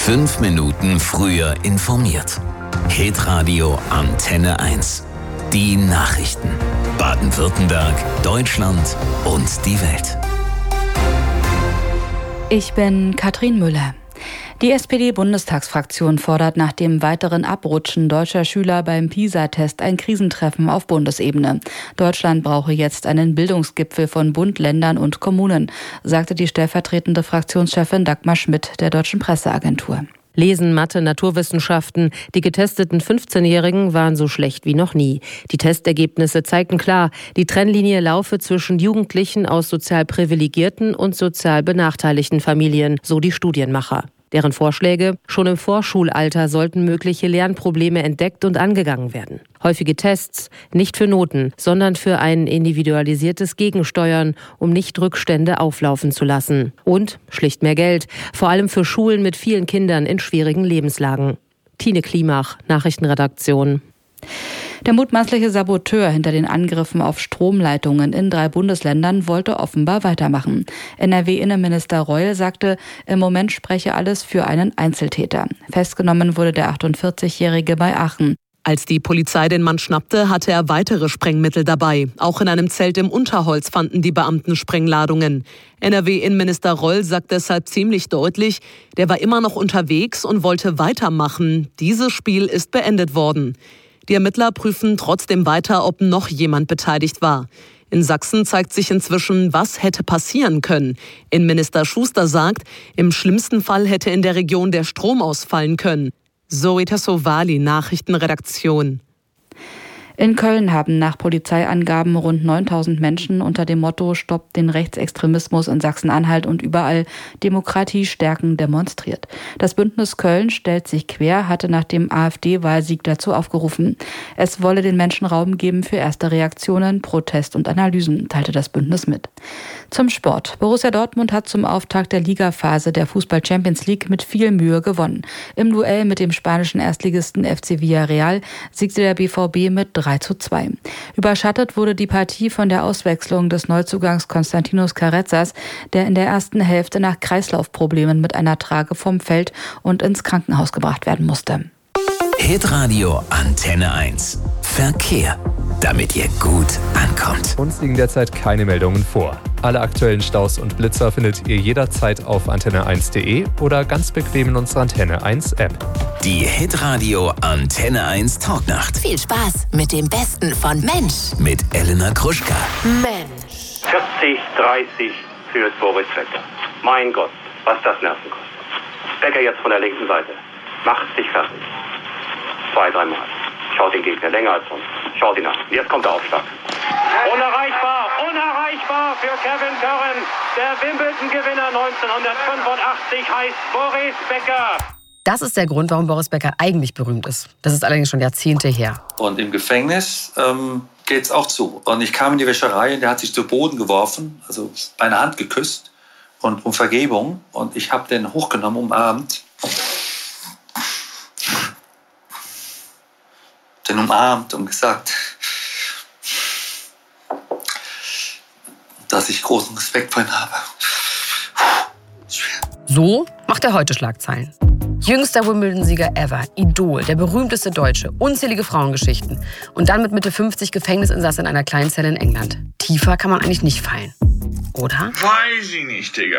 5 Minuten früher informiert. Hitradio Antenne 1. Die Nachrichten. Baden-Württemberg, Deutschland und die Welt. Ich bin Katrin Müller. Die SPD-Bundestagsfraktion fordert nach dem weiteren Abrutschen deutscher Schüler beim PISA-Test ein Krisentreffen auf Bundesebene. Deutschland brauche jetzt einen Bildungsgipfel von Bund, Ländern und Kommunen, sagte die stellvertretende Fraktionschefin Dagmar Schmidt der Deutschen Presseagentur. Lesen, Mathe, Naturwissenschaften. Die getesteten 15-Jährigen waren so schlecht wie noch nie. Die Testergebnisse zeigten klar, die Trennlinie laufe zwischen Jugendlichen aus sozial privilegierten und sozial benachteiligten Familien, so die Studienmacher. Deren Vorschläge: Schon im Vorschulalter sollten mögliche Lernprobleme entdeckt und angegangen werden. Häufige Tests, nicht für Noten, sondern für ein individualisiertes Gegensteuern, um nicht Rückstände auflaufen zu lassen. Und schlicht mehr Geld, vor allem für Schulen mit vielen Kindern in schwierigen Lebenslagen. Tine Klimach, Nachrichtenredaktion. Der mutmaßliche Saboteur hinter den Angriffen auf Stromleitungen in 3 Bundesländern wollte offenbar weitermachen. NRW-Innenminister Reul sagte, im Moment spreche alles für einen Einzeltäter. Festgenommen wurde der 48-Jährige bei Aachen. Als die Polizei den Mann schnappte, hatte er weitere Sprengmittel dabei. Auch in einem Zelt im Unterholz fanden die Beamten Sprengladungen. NRW-Innenminister Reul sagt deshalb ziemlich deutlich, der war immer noch unterwegs und wollte weitermachen. Dieses Spiel ist beendet worden. Die Ermittler prüfen trotzdem weiter, ob noch jemand beteiligt war. In Sachsen zeigt sich inzwischen, was hätte passieren können. Innenminister Schuster sagt, im schlimmsten Fall hätte in der Region der Strom ausfallen können. Zoe Tassovali, Nachrichtenredaktion. In Köln haben nach Polizeiangaben rund 9.000 Menschen unter dem Motto »Stoppt den Rechtsextremismus in Sachsen-Anhalt und überall Demokratie stärken« demonstriert. Das Bündnis Köln stellt sich quer, hatte nach dem AfD-Wahlsieg dazu aufgerufen. Es wolle den Menschen Raum geben für erste Reaktionen, Protest und Analysen, teilte das Bündnis mit. Zum Sport. Borussia Dortmund hat zum Auftakt der Ligaphase der Fußball-Champions League mit viel Mühe gewonnen. Im Duell mit dem spanischen Erstligisten FC Villarreal siegte der BVB mit 3:2. Überschattet wurde die Partie von der Auswechslung des Neuzugangs Konstantinos Carrezzas, der in der ersten Hälfte nach Kreislaufproblemen mit einer Trage vom Feld und ins Krankenhaus gebracht werden musste. Hitradio Antenne 1. Verkehr. Damit ihr gut ankommt. Uns liegen derzeit keine Meldungen vor. Alle aktuellen Staus und Blitzer findet ihr jederzeit auf antenne1.de oder ganz bequem in unserer Antenne 1 App. Die Hitradio Antenne 1 Talknacht. Viel Spaß mit dem Besten von Mensch. Mit Elena Gruschka. Mensch. 40-30 für Boris Becker. Mein Gott, was das Nerven kostet. Becker jetzt von der linken Seite. Macht sich fertig. 2-3 Mal. Schaut den Gegner länger als sonst. Schaut ihn an. Jetzt kommt der Aufschlag. Unerreichbar für Kevin Curran. Der Wimbledon-Gewinner 1985 heißt Boris Becker. Das ist der Grund, warum Boris Becker eigentlich berühmt ist. Das ist allerdings schon Jahrzehnte her. Und im Gefängnis geht's auch zu. Und ich kam in die Wäscherei und der hat sich zu Boden geworfen, also meine Hand geküsst und um Vergebung. Und ich habe den hochgenommen, umarmt. Den umarmt und gesagt, dass ich großen Respekt vor ihm habe. So macht er heute Schlagzeilen. Jüngster Wimbledon-Sieger ever, Idol, der berühmteste Deutsche, unzählige Frauengeschichten. Und dann mit Mitte 50 Gefängnisinsasse in einer kleinen Zelle in England. Tiefer kann man eigentlich nicht fallen. Oder? Weiß ich nicht, Digga.